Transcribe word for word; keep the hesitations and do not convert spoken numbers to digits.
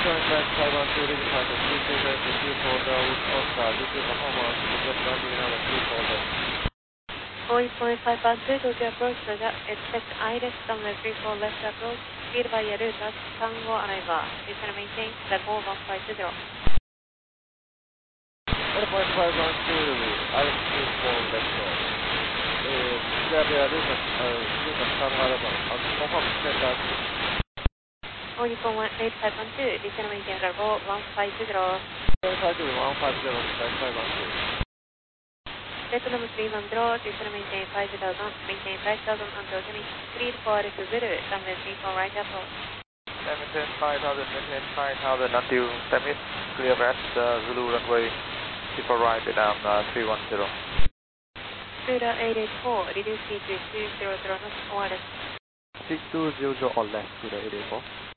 Current left five one two, leaving flight at two two zero two holder with Oscar, this is performance, just landing on the two holder. Boeing five one two, Tokyo approach, Roger, expect I left runway three four left approach, speed via route as Tango arrival, you can maintain the go one five zero. Airpoint five one two, I left three four left, uh, clear via route as, uh, route as Tango arrival, and confirm send as Boeing eight five one two, you can maintain the go one five zero. one five zero, one five zero, five one two. Vietnam three one zero, you can maintain five thousand, maintain five thousand until Jimmy, three four Zulu, runway three four right approach. Maintain five thousand, maintain five thousand until Temis, clear west, uh, Zulu runway three four right down uh, three one zero. Zulu eight eight four, reduce speed to two zero zero knots or less. six two zero zero or less, Zulu eight eight four.